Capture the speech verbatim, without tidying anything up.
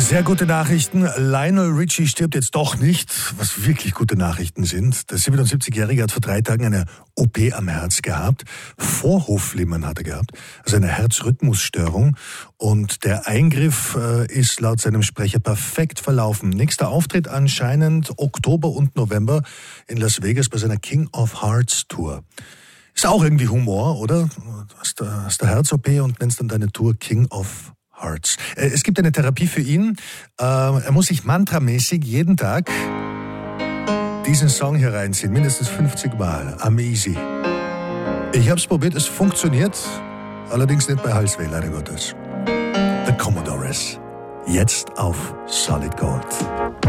Sehr gute Nachrichten. Lionel Richie stirbt jetzt doch nicht, was wirklich gute Nachrichten sind. Der siebenundsiebzigjährige hat vor drei Tagen eine O P am Herz gehabt. Vorhofflimmern hat er gehabt, also eine Herzrhythmusstörung. Und der Eingriff äh, ist laut seinem Sprecher perfekt verlaufen. Nächster Auftritt anscheinend Oktober und November in Las Vegas bei seiner King of Hearts Tour. Ist auch irgendwie Humor, oder? Hast du hast eine Herz-O P und nennst dann deine Tour King of Hearts. Es gibt eine Therapie für ihn. Er muss sich mantramäßig jeden Tag diesen Song hier reinziehen, mindestens fünfzig Mal. I'm easy. Ich hab's probiert, es funktioniert, allerdings nicht bei Halsweh, leider Gottes. The Commodores. Jetzt auf Solid Gold.